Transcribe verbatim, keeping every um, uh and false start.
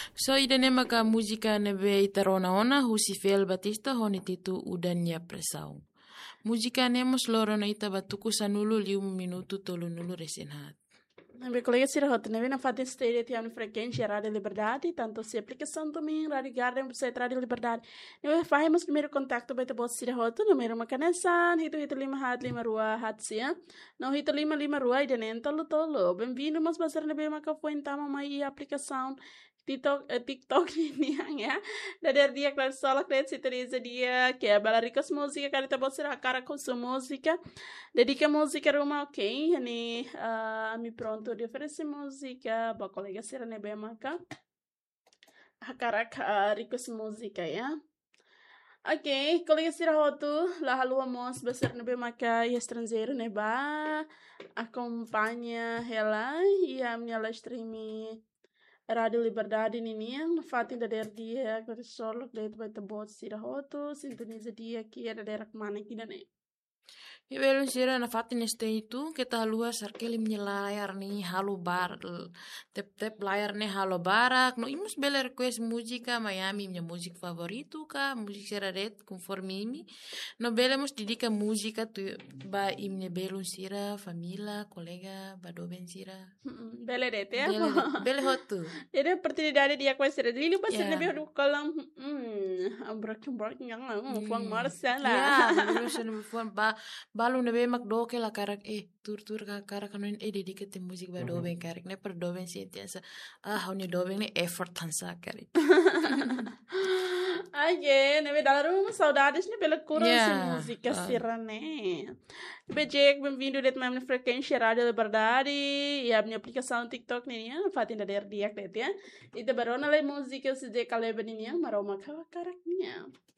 So idene maka muzika nebe itarona ona husifiel Batista honi titu udanya presau. Muzika nemos lorona ita batuku sanulu lium minuto tolu nulu resenhat. Nebe colega Cira Rota, nebe na fata esteira te ano frequência Rádio Liberdade, tanto se aplicação também Rádio Garden, você Rádio Liberdade. Nebe fazemos primeiro contato beta boss Cira Rota, número uma canesan, hito hito lima hat lima rua hat sia, não hito lima lima rua e denen tolo tolo. Bem-vindo mas basar nebe maka foi então mai aplicação TikTok, eh, TikTok ini yang ya. Dari dia kelas salah kelas itu dia kayak balarikos musika kali kita bossir cara com sua música. Dedica música rumah ok, yani uh, mi pronto de oferecer música, ba colega será ne bem maka. Cara ricos música ya. Ok, colega será outro, lá halua mos besar ne bem maka e estrangeiro ne ba acompanha ela e a minha live stream Rádio Liberdade nini yang fatin da der dia dari solo dari bata bot sira hoto sintoniza dia ki ada daerah mana kita nih. Ya belum sira na fatin este itu kita luar sarkeli menyelayar nih halo bar tep tep layar nih halo barak no imus bela request musika Miami minha musik favorito ka musik sira red conforme imi no bela mus didika musika tu ba imne belum sira família colega ba doben sira Bela red ya bela bela hotu jadi oportunidade dia com sira lili pas na bem do kolam hmm ambrak ambrak yang fuang marsala ya belum sira fuang ba balu nebe mak do ke la karak eh tur tur ka karak kanon eh dediket te musik ba doben karak ne per doben si tiasa ah honi doben ne effort tansa karik Aye, nebe dalam saudades ne pela cura Yeah, essa música ah. sirane. Bejek, bem-vindo de minha frequência Rádio Liberdade e a minha aplicação TikTok nih ya, fatin dari dia klet ya. Itu baru nalai música se de kaleben ini ya, maroma kawa karaknya.